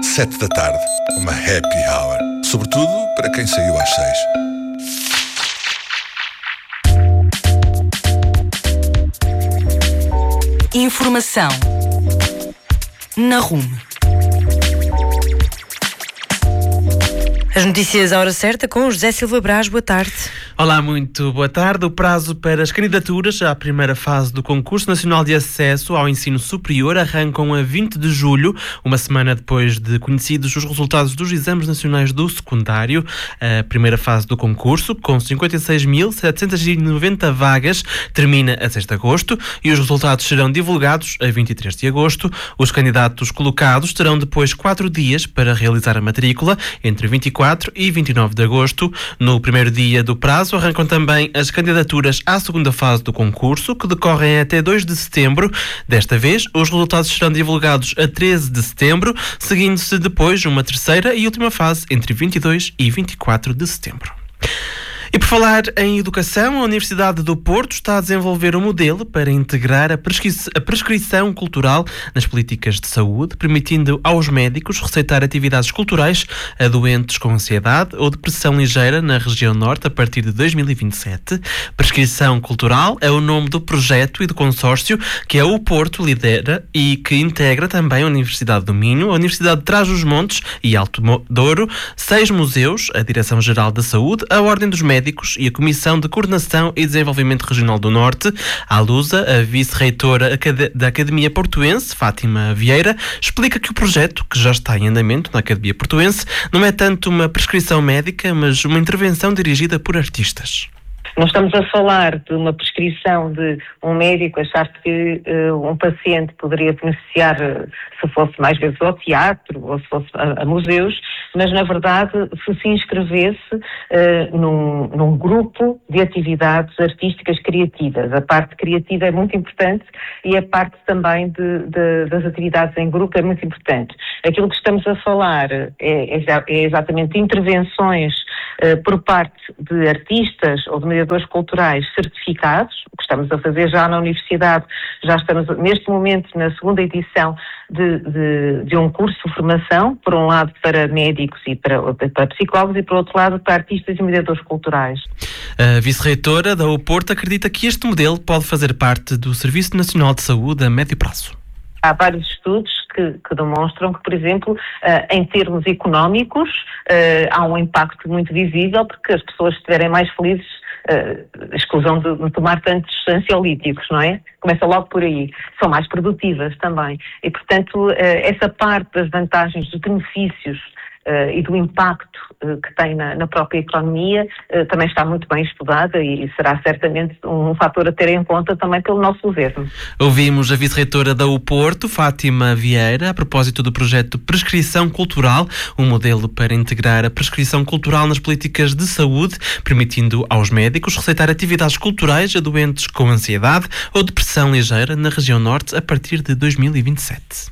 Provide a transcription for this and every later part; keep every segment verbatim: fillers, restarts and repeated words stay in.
Sete da tarde, uma happy hour. Sobretudo para quem saiu às seis. Informação na Rume. As notícias à hora certa com José Silva Brás. Boa tarde. Olá, muito boa tarde. O prazo para as candidaturas à primeira fase do Concurso Nacional de Acesso ao Ensino Superior arrancam a vinte de julho, uma semana depois de conhecidos os resultados dos exames nacionais do secundário. A primeira fase do concurso, com cinquenta e seis mil setecentas e noventa vagas, termina a seis de agosto e os resultados serão divulgados a vinte e três de agosto. Os candidatos colocados terão depois quatro dias para realizar a matrícula, entre vinte e quatro e vinte e nove de agosto. No primeiro dia do prazo arrancam também as candidaturas à segunda fase do concurso, que decorrem até dois de setembro. Desta vez, os resultados serão divulgados a treze de setembro, seguindo-se depois uma terceira e última fase entre vinte e dois e vinte e quatro de setembro. E por falar em educação, a Universidade do Porto está a desenvolver um modelo para integrar a, prescri- a prescrição cultural nas políticas de saúde, permitindo aos médicos receitar atividades culturais a doentes com ansiedade ou depressão ligeira na região norte a partir de dois mil e vinte e sete. Prescrição cultural é o nome do projeto e do consórcio que a O Porto lidera e que integra também a Universidade do Minho, a Universidade de Trás-os-Montes e Alto Douro, seis museus, a Direção-Geral da Saúde, a Ordem dos Médicos e a Comissão de Coordenação e Desenvolvimento Regional do Norte. A Lusa, a vice-reitora da Academia Portuense, Fátima Vieira, explica que o projeto, que já está em andamento na Academia Portuense, não é tanto uma prescrição médica, mas uma intervenção dirigida por artistas. Não estamos a falar de uma prescrição de um médico achar que uh, um paciente poderia beneficiar uh, se fosse mais vezes ao teatro ou se fosse a, a museus, mas na verdade se se inscrevesse uh, num, num grupo de atividades artísticas criativas. A parte criativa é muito importante e a parte também de, de, das atividades em grupo é muito importante. Aquilo que estamos a falar é, é, é exatamente intervenções uh, por parte de artistas ou de mediadores culturais certificados, o que estamos a fazer já na Universidade. Já estamos neste momento na segunda edição de, de, de um curso de formação, por um lado para médicos e para, para psicólogos e por outro lado para artistas e mediadores culturais. A vice-reitora da O Porto acredita que este modelo pode fazer parte do Serviço Nacional de Saúde a médio prazo. Há vários estudos que, que demonstram que, por exemplo, uh, em termos económicos, uh, há um impacto muito visível, porque as pessoas estiverem mais felizes, uh, exclusão de, de tomar tantos ansiolíticos, não é? Começa logo por aí. São mais produtivas também. E, portanto, uh, essa parte das vantagens, dos benefícios Uh, e do impacto uh, que tem na, na própria economia uh, também está muito bem estudada e será certamente um fator a ter em conta também pelo nosso governo. Ouvimos a vice-reitora da O Porto, Fátima Vieira, a propósito do projeto Prescrição Cultural, um modelo para integrar a prescrição cultural nas políticas de saúde, permitindo aos médicos receitar atividades culturais a doentes com ansiedade ou depressão ligeira na região norte a partir de dois mil e vinte e sete.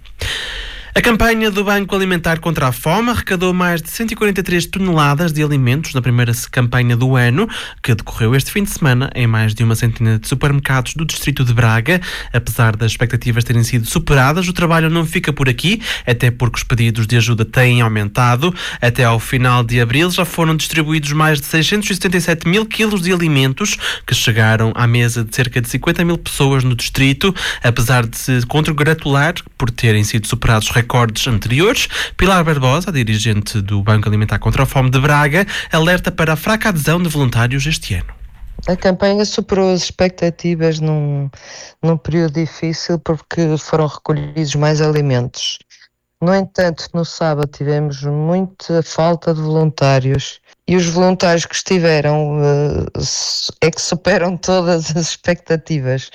A campanha do Banco Alimentar contra a Fome arrecadou mais de cento e quarenta e três toneladas de alimentos na primeira campanha do ano, que decorreu este fim de semana em mais de uma centena de supermercados do distrito de Braga. Apesar das expectativas terem sido superadas, o trabalho não fica por aqui, até porque os pedidos de ajuda têm aumentado. Até ao final de abril já foram distribuídos mais de seiscentos e setenta e sete mil quilos de alimentos, que chegaram à mesa de cerca de cinquenta mil pessoas no distrito. Apesar de se congratular por terem sido superados recordes anteriores, Pilar Barbosa, a dirigente do Banco Alimentar contra a Fome de Braga, alerta para a fraca adesão de voluntários este ano. A campanha superou as expectativas num, num período difícil porque foram recolhidos mais alimentos. No entanto, no sábado tivemos muita falta de voluntários e os voluntários que estiveram uh, é que superam todas as expectativas.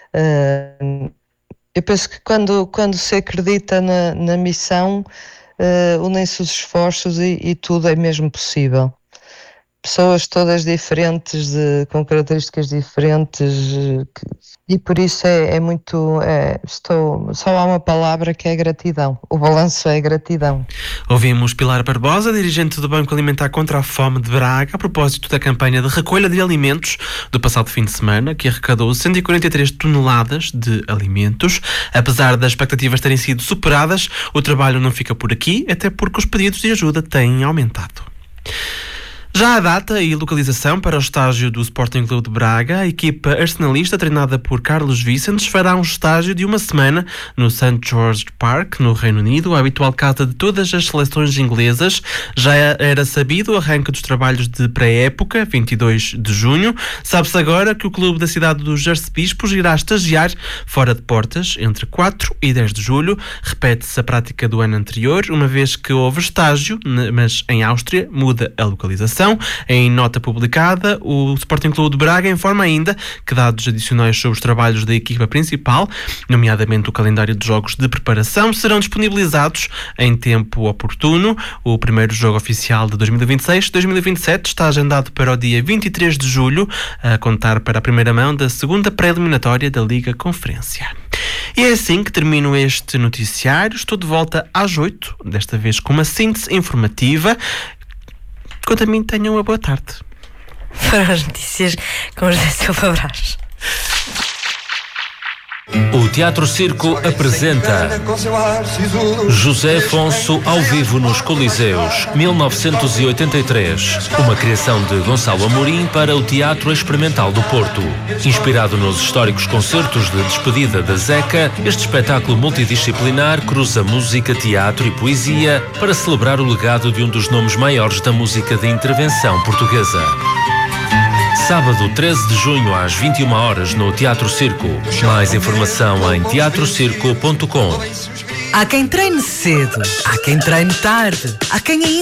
Uh, Eu penso que quando, quando se acredita na, na missão, uh, unem-se os esforços e, e tudo é mesmo possível. pessoas todas diferentes, de, com características diferentes, que, e por isso é, é muito, é, estou, só há uma palavra que é gratidão, o balanço é gratidão. Ouvimos Pilar Barbosa, dirigente do Banco Alimentar contra a Fome de Braga, a propósito da campanha de recolha de alimentos do passado fim de semana, que arrecadou cento e quarenta e três toneladas de alimentos. Apesar das expectativas terem sido superadas, o trabalho não fica por aqui, até porque os pedidos de ajuda têm aumentado. Já a data e localização para o estágio do Sporting Clube de Braga, a equipa arsenalista treinada por Carlos Vicentes fará um estágio de uma semana no Saint George Park, no Reino Unido, a habitual casa de todas as seleções inglesas. Já era sabido o arranque dos trabalhos de pré-época, vinte e dois de junho. Sabe-se agora que o clube da cidade dos Arcebispos irá estagiar fora de portas entre quatro e dez de julho. Repete-se a prática do ano anterior, uma vez que houve estágio, mas em Áustria muda a localização. Em nota publicada, o Sporting Clube de Braga informa ainda que dados adicionais sobre os trabalhos da equipa principal, nomeadamente o calendário de jogos de preparação, serão disponibilizados em tempo oportuno. O primeiro jogo oficial de dois mil e vinte e seis dois mil e vinte e sete está agendado para o dia vinte e três de julho, a contar para a primeira mão da segunda pré-eliminatória da Liga Conferência. E é assim que termino este noticiário. Estou de volta às oito, desta vez com uma síntese informativa. Quanto a mim, tenham uma boa tarde. Para as notícias com José Silva Brás. O Teatro Circo apresenta José Afonso ao vivo nos Coliseus, mil novecentos e oitenta e três, uma criação de Gonçalo Amorim para o Teatro Experimental do Porto. Inspirado nos históricos concertos de despedida da Zeca, este espetáculo multidisciplinar cruza música, teatro e poesia para celebrar o legado de um dos nomes maiores da música de intervenção portuguesa. Sábado, treze de junho, às vinte e uma horas, no Teatro Circo. Mais informação em teatro circo ponto com. Há quem treine cedo, há quem treine tarde, há quem ainda